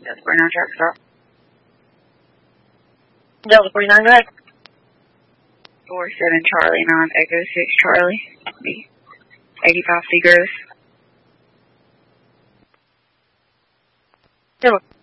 Delta 49 truck stop. Delta 49, go ahead. 47 Charlie 9 Echo 6 Charlie. 85 Seagross. Good one.